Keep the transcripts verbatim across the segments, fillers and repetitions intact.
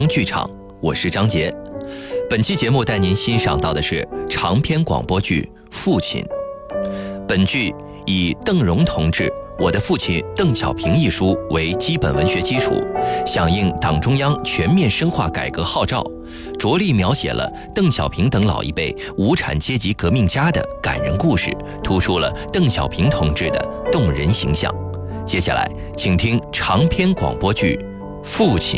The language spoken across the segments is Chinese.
剧场，我是张杰。本期节目带您欣赏到的是长篇广播剧《父亲》。本剧以邓荣同志《我的父亲邓小平》一书为基本文学基础，响应党中央全面深化改革号召，着力描写了邓小平等老一辈无产阶级革命家的感人故事，突出了邓小平同志的动人形象。接下来，请听长篇广播剧《父亲》。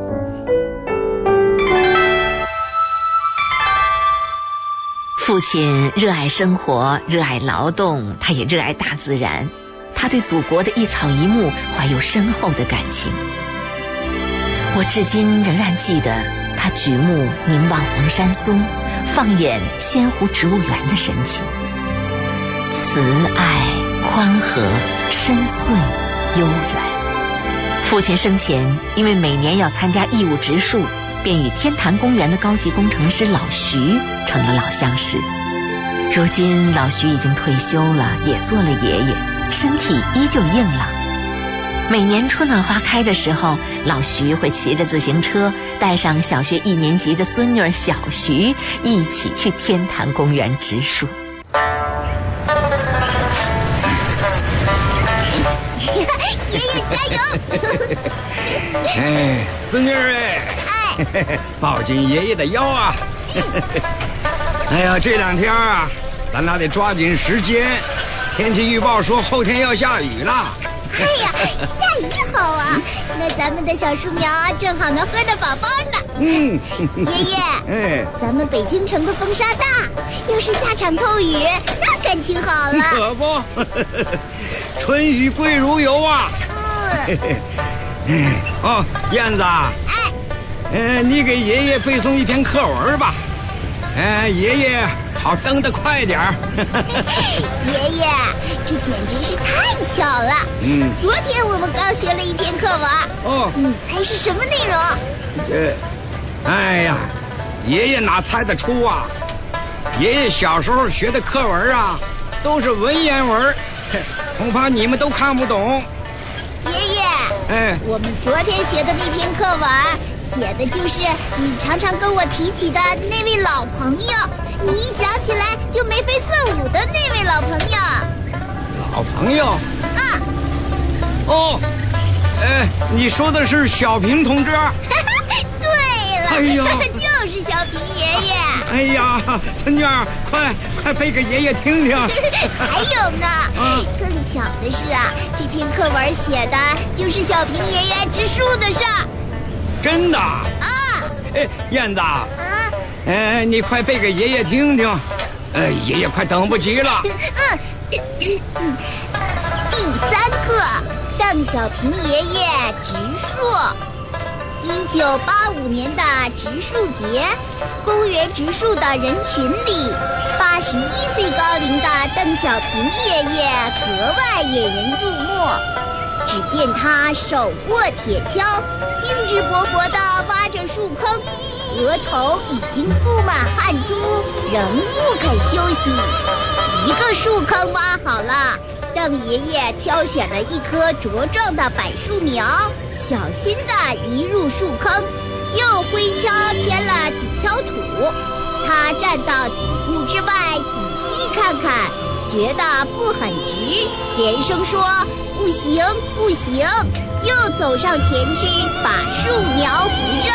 父亲热爱生活，热爱劳动，他也热爱大自然。他对祖国的一草一木怀有深厚的感情。我至今仍然记得他举目凝望黄山松，放眼仙湖植物园的神情，慈爱、宽和、深邃、悠远。父亲生前因为每年要参加义务植树，便与天坛公园的高级工程师老徐成了老相识。如今老徐已经退休了，也做了爷爷，身体依旧硬朗。每年春暖花开的时候，老徐会骑着自行车，带上小学一年级的孙女小徐，一起去天坛公园植树。 爷爷加油！ 哎，孙女儿哎，哎，抱紧爷爷的腰啊！哎呀，这两天啊，咱俩得抓紧时间。天气预报说后天要下雨了。 哎呀，下雨好啊！那咱们的小树苗啊，正好能喝着宝宝呢。 嗯， 爷爷，哎，咱们北京城的风沙大，要是下场透雨，那感情好了。 可不，春雨贵如油啊。嗯。哦，燕子。哎。呃，你给爷爷背诵一篇课文吧。哎，爷爷好登得快点儿。 爷爷，这简直是太巧了。嗯，昨天我们刚学了一篇课文。哦，你猜是什么内容？ 呃，哎呀，爷爷哪猜得出啊？爷爷小时候学的课文啊，都是文言文，恐怕你们都看不懂。 爷爷，哎，我们昨天学的那篇课文，写的就是你常常跟我提起的那位老朋友，你一讲起来就眉飞色舞的那位老朋友。 老朋友？ 啊。 哦，哎，你说的是小平同志？ 对了，哎呦，就是小平爷爷。 哎呀，孙女儿，快快背给爷爷听听。 还有呢，啊，更巧的是啊，这篇课文写的就是小平爷爷植树的事儿。 真的？啊！哎，燕子。啊。哎，你快背给爷爷听听。哎，爷爷快等不及了。嗯。 第三课，邓小平爷爷植树。一九八五年的植树节，公园植树的人群里，八十一岁高龄的邓小平爷爷格外引人注目。只见他手握铁锹，兴致勃勃地挖着树坑，额头已经布满汗珠，仍不肯休息。一个树坑挖好了，邓爷爷挑选了一棵茁壮的柏树苗，小心地移入树坑，又挥锹填了几锹土。他站到井户之外仔细看看，觉得不很直，连声说不行不行，又走上前去把树苗扶正。